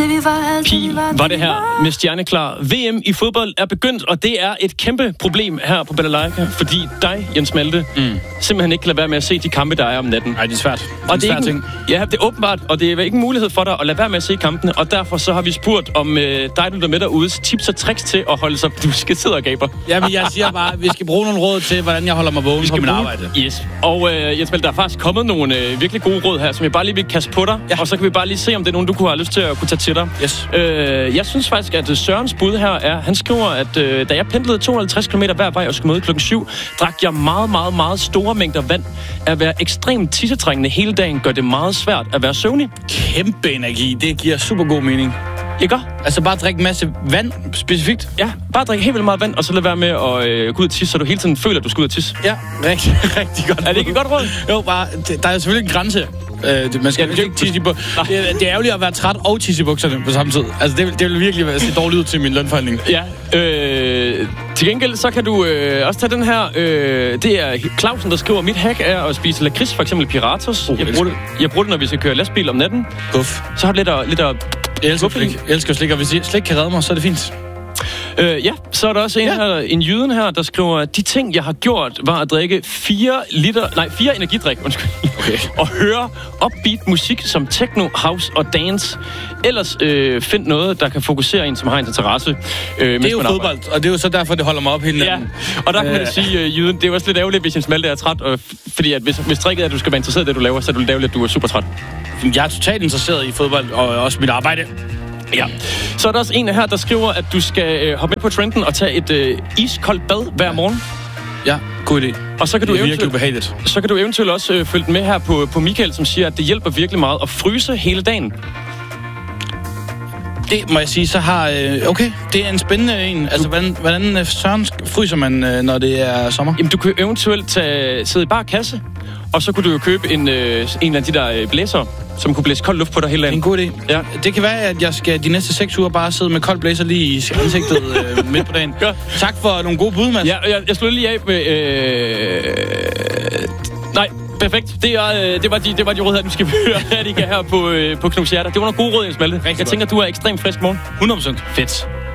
Var det her med stjerneklar. VM i fodbold er begyndt, og det er et kæmpe problem her på Balalaika, fordi dig, Jens Malte, simpelthen ikke kan lade være med at se de kampe, der er om natten. Nej, det er svært. Og det er ting. Ja, det er åbenbart, og det er ikke en mulighed for dig at lade være med at se kampene, og derfor så har vi spurgt om dig, du er med derude, tips og tricks til at holde sig. Du skal sidde og gaber. Jamen, jeg siger bare, at vi skal bruge nogle råd til, hvordan jeg holder mig vågen på mit arbejde. Yes. Og Jens Malte, der er faktisk kommet nogle virkelig gode råd her, som jeg bare lige vil kaste på dig, og så kan vi bare lige se, om det er nogen, du kunne have lyst til at kunne tage til dig. Yes. Jeg synes faktisk, at Sørens bud her er, han skriver, at da jeg pendlede 250 km hver vej og skulle møde klokken 7, drak jeg meget store mængder vand. At være ekstremt tissetrængende hele dagen gør det meget svært at være søvnig. Kæmpe energi, det giver super god mening. Ikke? Altså bare drikke en masse vand specifikt? Ja, bare drikke helt vildt meget vand, og så lad være med at gå ud og tisse, så du hele tiden føler, at du skal ud og tisse. Ja, rigtig godt. Er det ikke et godt råd? Jo, bare, der er selvfølgelig en grænse. Man skal ikke tisse i bukserne. Det er ærgerligt at være træt og tisse i bukserne på samme tid. Altså, det vil virkelig se dårligt ud til min lønforhandling. Ja, til gengæld, så kan du også tage den her. Det er Clausen, der skriver, mit hack er at spise lakrids, for eksempel Piratos. Jeg bruger det, når vi skal køre lastbil om natten. Puff. Så har du lidt at jeg elsker slik, og hvis slik kan redde mig, så er det fint. Ja, så er der også en jyden her, der skriver, de ting, jeg har gjort, var at drikke 4 energidrik, okay. Og høre upbeat musik som techno, house og dance. Ellers find noget, der kan fokusere en, som har en interesse. Det er jo fodbold, og det er jo så derfor, det holder mig op hele natten. Ja, og der kan man sige, jyden, det er jo også lidt ærgerligt, hvis Jens Malte er træt, fordi at hvis tricket er, at du skal være interesseret i det, du laver, så er det ærgerligt, at du er super træt. Jeg er totalt interesseret i fodbold, og også mit arbejde. Ja. Så er der også en her, der skriver, at du skal hoppe med på trenden og tage et iskoldt bad hver morgen. Ja, god idé. Og så kan det er virkelig ubehageligt. Så kan du eventuelt også følge med her på Michael, som siger, at det hjælper virkelig meget at fryse hele dagen. Det må jeg sige, så har... Okay, det er en spændende en. Altså, hvordan søren fryser man, når det er sommer? Jamen, du kan eventuelt sidde i bar kasse, og så kunne du jo købe en af de der blæser, som kunne blæse kold luft på dig hele dagen. En god idé. Ja. Det kan være, at jeg skal de næste 6 uger bare sidde med kold blæser lige i ansigtet midt på dagen. Ja. Tak for nogle gode bud, Mads. Ja, jeg slutter lige af med... Nej, perfekt. Det var de råd her, du skal høre her på Knus Hjerter. Det var nogle gode råd, Jens Malte. Jeg tænker, du er ekstremt frisk morgen. 100%. Fedt.